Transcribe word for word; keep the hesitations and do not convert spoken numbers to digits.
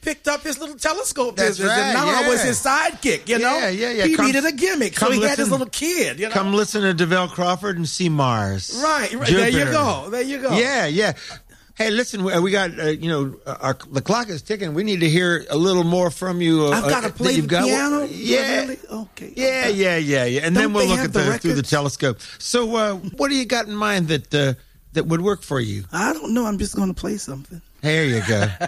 picked up his little telescope That's business, right, and now I yeah. was his sidekick. You know, Yeah, yeah, yeah. He Come- needed a gimmick, so come he had this listen- little kid. You know, Come listen to DeVille Crawford and see Mars. right, right. There you Jupiter. go. There you go. Yeah, yeah. Hey, listen, we we got, uh, you know, our, the clock is ticking. We need to hear a little more from you. Uh, I've got to uh, play that you've the got. piano. Yeah. Really? Okay. Yeah, okay. yeah, yeah, yeah. And Don't then we'll they look have at the the, through the records? telescope. So, uh, what do you got in mind that uh, that would work for you? I don't know. I'm just going to play something. There you go.